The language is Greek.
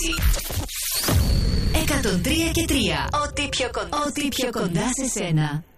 103 και 3. Ό,τι πιο κοντά σε σένα.